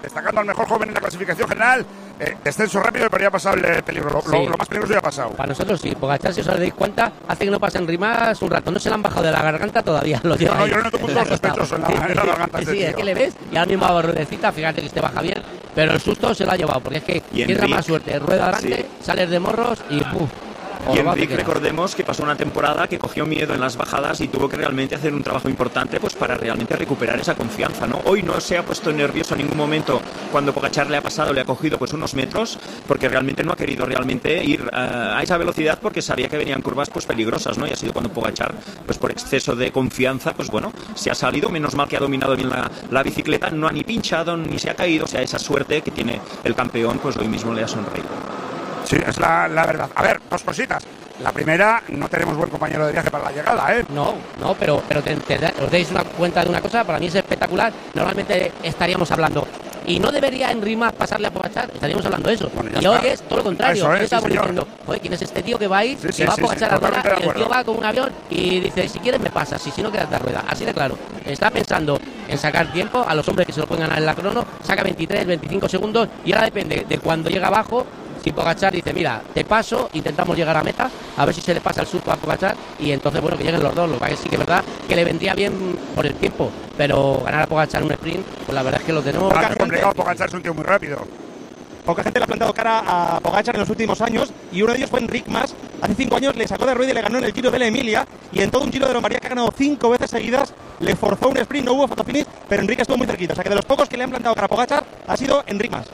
destacando al mejor joven en la clasificación general. Descenso rápido, pero ya ha pasado el peligro. Lo más peligroso ya ha pasado. Para nosotros sí. Pogačar, si os dais cuenta, hace que no pasen rimas un rato. No se le han bajado de la garganta todavía. Lo lleva no, yo no noto punto sospechoso en la garganta. Sí, es que le ves y ahora mismo va ruedecita. Fíjate que este baja bien, pero el susto se lo ha llevado. Porque es que tienes la más suerte. Rueda adelante, sales de morros y ¡pum! Y Enric, recordemos que pasó una temporada que cogió miedo en las bajadas y tuvo que realmente hacer un trabajo importante pues para realmente recuperar esa confianza, ¿no? Hoy no se ha puesto nervioso en ningún momento cuando Pogačar le ha cogido pues unos metros, porque realmente no ha querido realmente ir a esa velocidad porque sabía que venían curvas pues peligrosas, ¿no? Y ha sido cuando Pogačar, pues por exceso de confianza, pues bueno, se ha salido, menos mal que ha dominado bien la bicicleta, no ha ni pinchado ni se ha caído, o sea, esa suerte que tiene el campeón, pues hoy mismo le ha sonreído. Sí, es la verdad. A ver, dos cositas. La primera, no tenemos buen compañero de viaje para la llegada, ¿eh? No, pero os deis una cuenta de una cosa, para mí es espectacular. Normalmente estaríamos hablando, y no debería en rimas pasarle a Pogačar, estaríamos hablando de eso. Bueno, y hoy es todo lo contrario. Estamos diciendo, oye, ¿quién es este tío que va a ir? Que va a Pogačar a rueda, y el tío va con un avión y dice, si quieres me pasas, si no quedas de rueda. Así de claro. Está pensando en sacar tiempo a los hombres que se lo pueden ganar en la crono, saca 23, 25 segundos, y ahora depende de cuando llega abajo. Si Pogačar dice, mira, te paso, intentamos llegar a meta, a ver si se le pasa el surco a Pogačar, y entonces, bueno, que lleguen los dos. Lo que sí que es verdad que le vendría bien por el tiempo, pero ganar a Pogačar un sprint, pues la verdad es que lo tenemos. Es complicado. Pogačar es un tío muy rápido. Poca gente le ha plantado cara a Pogačar en los últimos años, y uno de ellos fue Enric Mas. Hace 5 años le sacó de rueda y le ganó en el Giro de la Emilia, y en todo un Giro de Lombardía que ha ganado 5 veces seguidas, le forzó un sprint, no hubo fotofinish, pero Enric estuvo muy cerquita. O sea que de los pocos que le han plantado cara a Pogačar ha sido Enric Mas.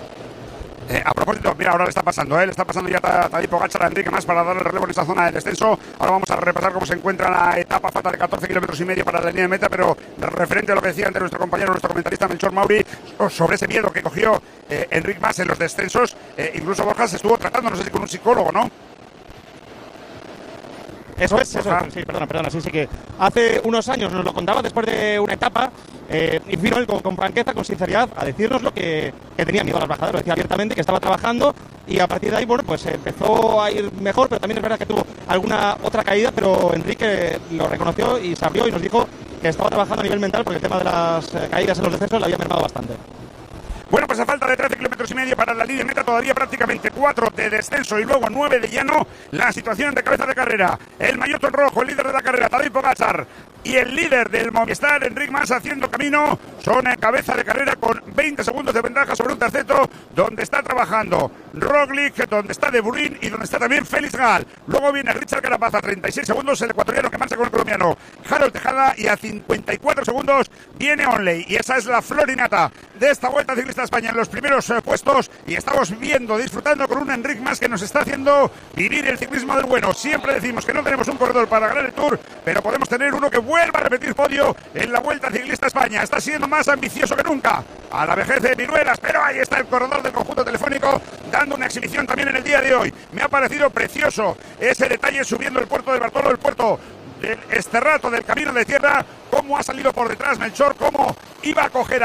A propósito, mira, ahora le está pasando ya Tadej Pogačar a Enric Mas para darle el relevo en esa zona de descenso. Ahora vamos a repasar cómo se encuentra la etapa, falta de 14 kilómetros y medio para la línea de meta, pero referente a lo que decía antes nuestro compañero, nuestro comentarista Melchor Mauri, sobre ese miedo que cogió Enric Mas en los descensos, incluso Borja se estuvo tratando, no sé si con un psicólogo, ¿no? Eso es. Sí, perdona, sí que hace unos años nos lo contaba después de una etapa, y vino él con franqueza, con sinceridad, a decirnos lo que tenía miedo a las bajadas. Lo decía abiertamente, que estaba trabajando, y a partir de ahí, bueno, pues empezó a ir mejor, pero también es verdad que tuvo alguna otra caída, pero Enrique lo reconoció y se abrió y nos dijo que estaba trabajando a nivel mental porque el tema de las caídas en los descensos le había mermado bastante. Bueno, pues a falta de 13 kilómetros y medio para la línea de meta, todavía prácticamente 4 de descenso y luego 9 de llano. La situación de cabeza de carrera, el maillot rojo, el líder de la carrera, Tadej Pogačar, y el líder del Movistar, Enric Mas, haciendo camino, son en cabeza de carrera con 20 segundos de ventaja sobre un terceto, donde está trabajando Roglic, donde está De Bruyne y donde está también Félix Gal. Luego viene Richard Carapaz a 36 segundos, el ecuatoriano que marcha con el colombiano Harold Tejada, y a 54 segundos viene Onley. Y esa es la florinata de esta Vuelta Ciclista a España en los primeros puestos, y estamos viendo, disfrutando con un Enric Mas que nos está haciendo vivir el ciclismo del bueno. Siempre decimos que no tenemos un corredor para ganar el Tour, pero podemos tener uno que vuelva a repetir podio en la Vuelta Ciclista a España. Está siendo más ambicioso que nunca, a la vejez de Viruelas, pero ahí está el corredor del conjunto telefónico dando una exhibición también en el día de hoy. Me ha parecido precioso ese detalle subiendo el puerto de Bartolo, el puerto del Esterrato, del camino de tierra, cómo ha salido por detrás Melchor, cómo iba a coger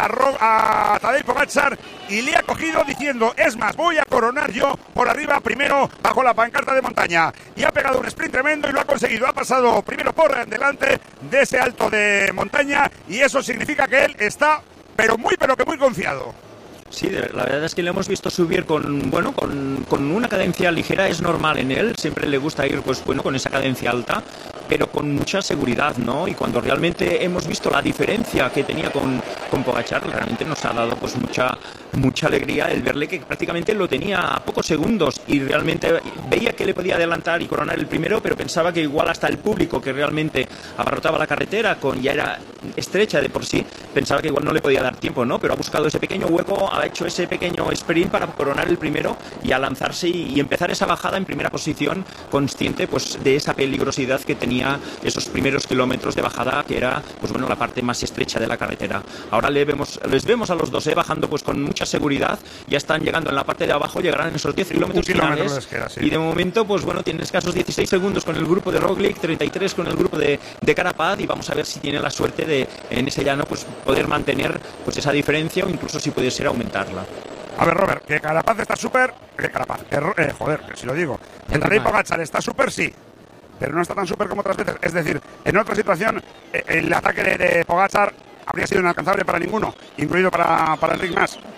a Tadej Pogačar, y le ha cogido diciendo, es más, voy a coronar yo por arriba primero bajo la pancarta de montaña, y ha pegado un sprint tremendo y lo ha conseguido. Ha pasado primero por delante de ese alto de montaña, y eso significa que él está pero que muy confiado. Sí, la verdad es que le hemos visto subir con una cadencia ligera. Es normal en él, siempre le gusta ir con esa cadencia alta, pero con mucha seguridad, ¿no? Y cuando realmente hemos visto la diferencia que tenía con Pogačar, realmente nos ha dado pues mucha alegría el verle que prácticamente lo tenía a pocos segundos, y realmente veía que le podía adelantar y coronar el primero, pero pensaba que igual hasta el público, que realmente abarrotaba la carretera, ya era estrecha de por sí, pensaba que igual no le podía dar tiempo, ¿no? Pero ha buscado ese pequeño hueco, ha hecho ese pequeño sprint para coronar el primero y a lanzarse y empezar esa bajada en primera posición, consciente pues de esa peligrosidad que tenía esos primeros kilómetros de bajada, que era la parte más estrecha de la carretera. Ahora les vemos a los dos bajando pues con mucha seguridad. Ya están llegando en la parte de abajo, llegarán en esos 10 kilómetros finales, queda, sí. Y de momento tienen escasos 16 segundos con el grupo de Roglic, 33 con el grupo de Carapaz, y vamos a ver si tiene la suerte de en ese llano poder mantener esa diferencia, o incluso si puede ser aumentarla. A ver, Robert, que Carapaz está súper... que si lo digo. Que Tadej Pogačar está súper, sí, pero no está tan súper como otras veces. Es decir, en otra situación, el ataque de Pogačar habría sido inalcanzable para ninguno, incluido para Enric Mas.